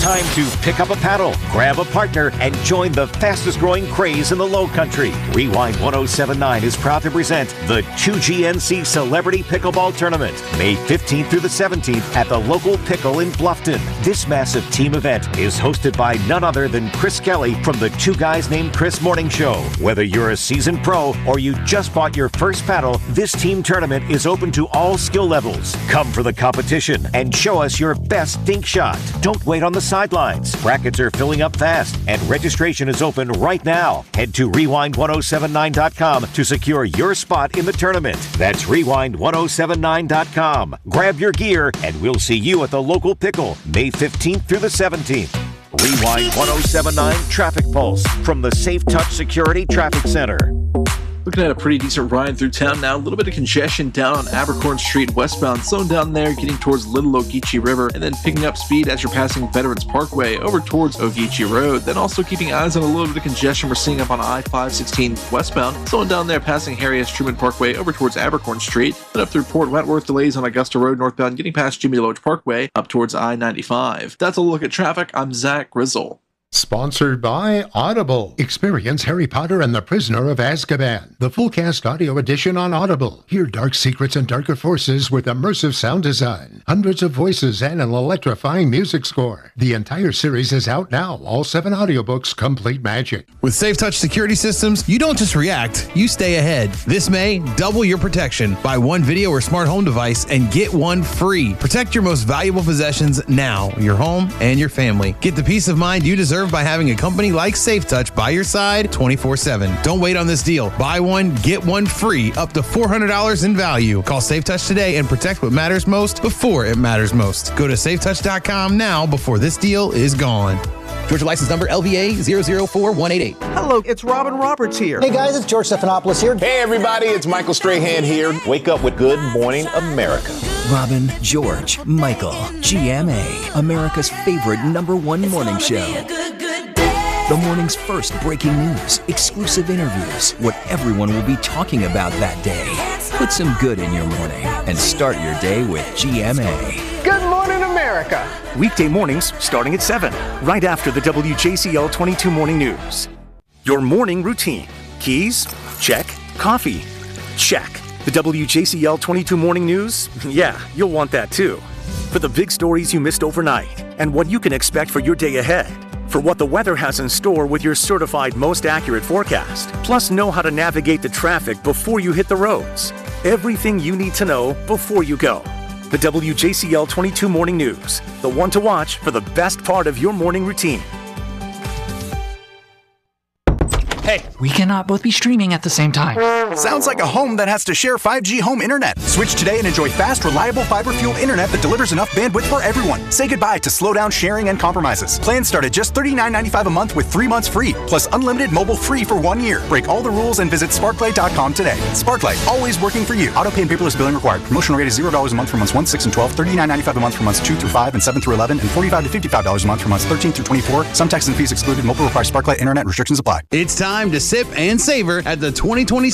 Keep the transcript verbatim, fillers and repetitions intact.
time to pick up a paddle, grab a partner, and join the fastest growing craze in the Low Country. Rewind ten seventy-nine is proud to present the two G N C Celebrity Pickleball Tournament, May fifteenth through the seventeenth at the local Pickle in Bluffton. This massive team event is hosted by none other than Chris Kelly from the Two Guys Named Chris Morning Show. Whether you're a seasoned pro or you just bought your first paddle, this team tournament is open to all skill levels. Come for the competition and show us your best dink shot. Don't wait on the sidelines. Brackets are filling up fast and registration is open right now. Head to rewind ten seventy-nine dot com to secure your spot in the tournament. That's rewind ten seventy-nine dot com. Grab your gear and we'll see you at the local Pickle, May fifteenth through the seventeenth. Rewind ten seventy-nine Traffic Pulse from the Safe Touch Security Traffic Center. Looking at a pretty decent ride through town now. A little bit of congestion down on Abercorn Street westbound. Slowing down there, getting towards Little Ogeechee River, and then picking up speed as you're passing Veterans Parkway over towards Ogeechee Road. Then also keeping eyes on a little bit of congestion we're seeing up on I five sixteen westbound. Slowing down there, passing Harry S. Truman Parkway over towards Abercorn Street. Then up through Port Wentworth, delays on Augusta Road northbound, getting past Jimmy Lodge Parkway up towards I ninety-five. That's a look at traffic. I'm Zach Grizzle. Sponsored by Audible. Experience Harry Potter and the Prisoner of Azkaban, the full cast audio edition on Audible. Hear dark secrets and darker forces with immersive sound design, hundreds of voices, and an electrifying music score. The entire series is out now. All seven audiobooks, complete magic. With SafeTouch security systems, you don't just react, you stay ahead. This May, double your protection. Buy one video or smart home device and get one free. Protect your most valuable possessions now, your home and your family. Get the peace of mind you deserve by having a company like SafeTouch by your side twenty-four seven. Don't wait on this deal. Buy one, get one free, up to four hundred dollars in value. Call SafeTouch today and protect what matters most before it matters most. Go to safetouch dot com now before this deal is gone. Georgia license number L V A zero zero four one eight eight. Hello, it's Robin Roberts here. Hey guys, it's George Stephanopoulos here. Hey everybody, it's Michael Strahan here. Wake up with Good Morning America. Robin, George, Michael, G M A, America's favorite number one morning show. The morning's first breaking news, exclusive interviews, what everyone will be talking about that day. Put some good in your morning and start your day with G M A. Good Morning America. Weekday mornings starting at seven, right after the W J C L twenty-two Morning News. Your morning routine. Keys? Check. Coffee? Check. The W J C L twenty-two Morning News? Yeah, you'll want that too. For the big stories you missed overnight and what you can expect for your day ahead. For what the weather has in store with your certified most accurate forecast. Plus know how to navigate the traffic before you hit the roads. Everything you need to know before you go. The W J C L twenty-two Morning News. The one to watch for the best part of your morning routine. Hey, we cannot both be streaming at the same time. Sounds like a home that has to share five G home internet. Switch today and enjoy fast, reliable, fiber-fueled internet that delivers enough bandwidth for everyone. Say goodbye to slow down sharing and compromises. Plans start at just thirty-nine ninety-five a month with three months free, plus unlimited mobile free for one year. Break all the rules and visit sparkplay dot com today. Sparkplay, always working for you. Auto pay and paperless billing required. Promotional rate is zero dollars a month for months one, six, and twelve, thirty-nine ninety-five a month for months two through five and seven through eleven, and forty-five to fifty-five dollars a month for months thirteen through twenty-four. Some taxes and fees excluded. Mobile requires Sparkplay internet. Restrictions apply. It's time to sip and savor at the twenty twenty